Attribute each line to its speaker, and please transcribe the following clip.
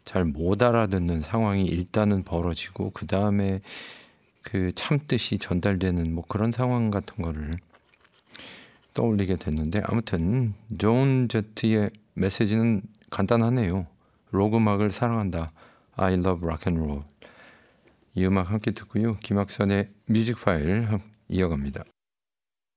Speaker 1: 잘 못 알아듣는 상황이 일단은 벌어지고 그 다음에 그 참듯이 전달되는 뭐 그런 상황 같은 거를 떠올리게 됐는데, 아무튼 존 제트의 메시지는 간단하네요. 록 음악을 사랑한다. I love rock and roll. 이 음악 함께 듣고요. 김학선의 뮤직 파일 이어갑니다.